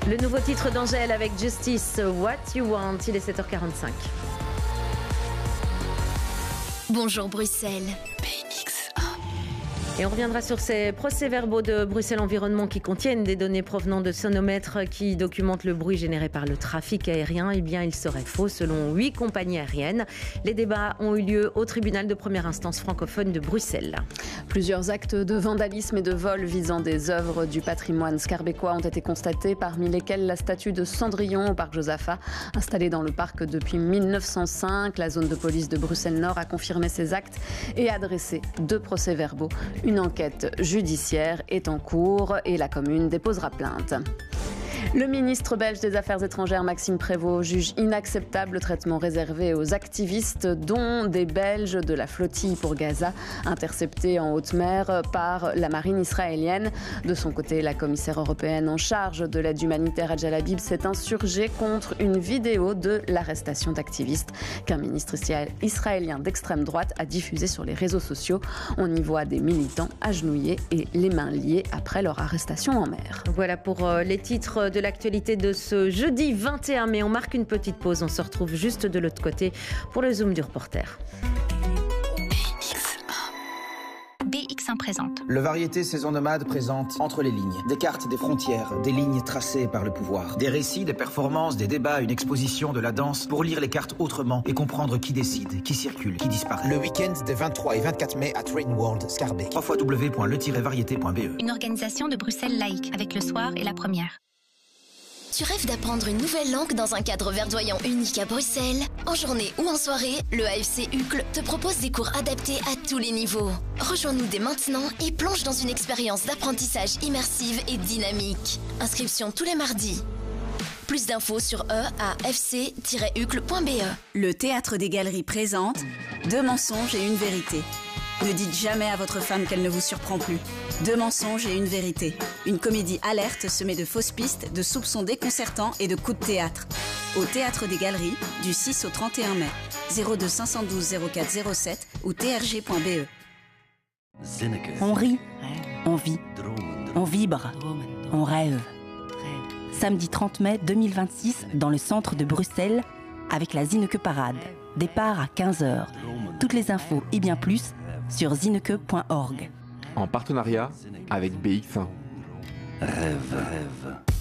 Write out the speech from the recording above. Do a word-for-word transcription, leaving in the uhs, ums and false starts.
Le nouveau titre d'Angèle avec Justice, What You Want, il est sept heures quarante-cinq. Bonjour Bruxelles. Et on reviendra sur ces procès-verbaux de Bruxelles Environnement qui contiennent des données provenant de sonomètres qui documentent le bruit généré par le trafic aérien. Eh bien, il serait faux selon huit compagnies aériennes. Les débats ont eu lieu au tribunal de première instance francophone de Bruxelles. Plusieurs actes de vandalisme et de vol visant des œuvres du patrimoine scarbécois ont été constatés, parmi lesquels la statue de Cendrillon au parc Josaphat. Installée dans le parc depuis mille neuf cent cinq, la zone de police de Bruxelles-Nord a confirmé ces actes et adressé deux procès-verbaux. Une enquête judiciaire est en cours et la commune déposera plainte. Le ministre belge des Affaires étrangères, Maxime Prévost, juge inacceptable le traitement réservé aux activistes, dont des Belges de la flottille pour Gaza, interceptés en haute mer par la marine israélienne. De son côté, la commissaire européenne en charge de l'aide humanitaire Adja Labib s'est insurgée contre une vidéo de l'arrestation d'activistes qu'un ministre israélien d'extrême droite a diffusée sur les réseaux sociaux. On y voit des militants agenouillés et les mains liées après leur arrestation en mer. Voilà pour les titres de l'actualité de ce jeudi vingt et un mai. On marque une petite pause, on se retrouve juste de l'autre côté pour le zoom du reporter. B X un présente. Le Variété Saison Nomade présente Entre les lignes, des cartes, des frontières, des lignes tracées par le pouvoir, des récits, des performances, des débats, une exposition, de la danse, pour lire les cartes autrement et comprendre qui décide, qui circule, qui disparaît. Le week-end des vingt-trois et vingt-quatre mai à Train World Scarbeck. w w w point le tiret variété point b e. Une organisation de Bruxelles laïque avec le soir et la première. Tu rêves d'apprendre une nouvelle langue dans un cadre verdoyant unique à Bruxelles? En journée ou en soirée, le A F C Uccle te propose des cours adaptés à tous les niveaux. Rejoins-nous dès maintenant et plonge dans une expérience d'apprentissage immersive et dynamique. Inscription tous les mardis. Plus d'infos sur e a f c tiret uccle point b e. Le Théâtre des Galeries présente Deux mensonges et une vérité. Ne dites jamais à votre femme qu'elle ne vous surprend plus. Deux mensonges et une vérité. Une comédie alerte semée de fausses pistes, de soupçons déconcertants et de coups de théâtre. Au Théâtre des Galeries, du six au trente et un mai. zéro deux cinq un deux zéro quatre zéro sept ou t r g point b e. On rit, on vit, on vibre, on rêve. Samedi trente mai deux mille vingt-six, dans le centre de Bruxelles, avec la Zineke Parade. Départ à quinze heures. Toutes les infos et bien plus sur zineke point org. En partenariat avec B X un. Rêve, rêve.